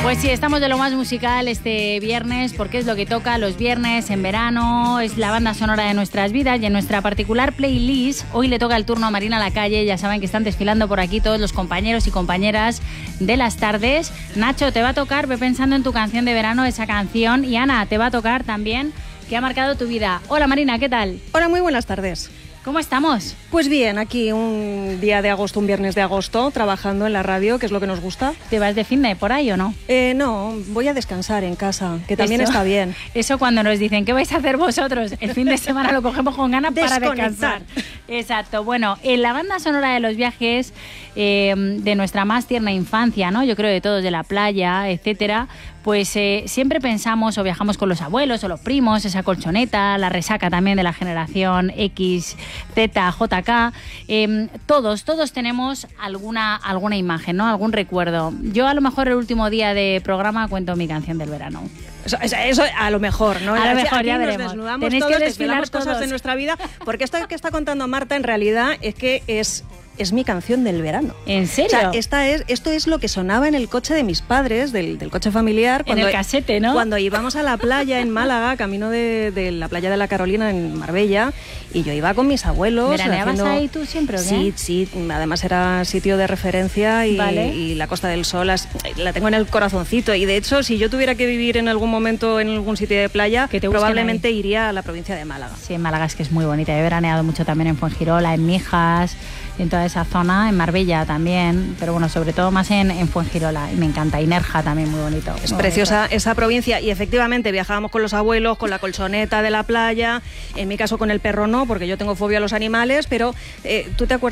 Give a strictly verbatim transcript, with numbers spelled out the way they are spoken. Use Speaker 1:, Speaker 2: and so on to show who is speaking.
Speaker 1: Pues sí, estamos de lo más musical este viernes, porque es lo que toca los viernes en verano, es la banda sonora de nuestras vidas, y en nuestra particular playlist hoy le toca el turno a Marina Lacalle. Ya saben que están desfilando por aquí todos los compañeros y compañeras de las tardes. Nacho, te va a tocar, ve pensando en tu canción de verano, esa canción, y Ana, te va a tocar también, que ha marcado tu vida. Hola Marina, ¿qué tal?
Speaker 2: Hola, muy buenas tardes.
Speaker 1: ¿Cómo estamos?
Speaker 2: Pues bien, aquí un día de agosto, un viernes de agosto, trabajando en la radio, que es lo que nos gusta.
Speaker 1: ¿Te vas de fin de por ahí o no?
Speaker 2: Eh, no, voy a descansar en casa, que también
Speaker 1: eso,
Speaker 2: está bien.
Speaker 1: Eso cuando nos dicen, ¿qué vais a hacer vosotros? El fin de semana lo cogemos con ganas para descansar. Exacto. Bueno, en la banda sonora de los viajes eh, de nuestra más tierna infancia, ¿no? Yo creo de todos, de la playa, etcétera, pues eh, siempre pensamos o viajamos con los abuelos o los primos, esa colchoneta, la resaca también de la generación X, Z, J K. Eh, todos, todos tenemos alguna, alguna imagen, ¿no? Algún recuerdo. Yo a lo mejor el último día de programa cuento mi canción del verano.
Speaker 2: Eso, eso, eso a lo mejor, ¿no?
Speaker 1: A lo mejor,
Speaker 2: aquí
Speaker 1: ya
Speaker 2: nos
Speaker 1: veremos.
Speaker 2: desnudamos
Speaker 1: Tenéis
Speaker 2: todos,
Speaker 1: que desfilar
Speaker 2: desvelamos cosas
Speaker 1: todos
Speaker 2: de nuestra vida, porque esto que está contando Marta en realidad es que es... es mi canción del verano.
Speaker 1: ¿En serio?
Speaker 2: O sea, esta es, esto es lo que sonaba en el coche de mis padres, del, del coche familiar.
Speaker 1: Cuando, en el casete, ¿no?
Speaker 2: Cuando íbamos a la playa en Málaga, camino de, de la playa de la Carolina en Marbella, y yo iba con mis abuelos.
Speaker 1: ¿Veraneabas
Speaker 2: haciendo...
Speaker 1: ahí tú siempre o qué?
Speaker 2: Sí, sí. Además era sitio de referencia y,
Speaker 1: vale.
Speaker 2: y la Costa del Sol las, la tengo en el corazoncito. Y de hecho, si yo tuviera que vivir en algún momento en algún sitio de playa, probablemente ahí. iría a la provincia de Málaga.
Speaker 1: Sí, en Málaga es que es muy bonita. He veraneado mucho también en Fuengirola, en Mijas, en toda esa zona, en Marbella también, pero bueno, sobre todo más en, en Fuengirola, y me encanta. Y Nerja también, muy bonito.
Speaker 2: Es
Speaker 1: muy
Speaker 2: preciosa
Speaker 1: bonito.
Speaker 2: Esa provincia, y efectivamente viajábamos con los abuelos, con la colchoneta de la playa, en mi caso con el perro no, porque yo tengo fobia a los animales, pero eh, ¿tú te acuerdas?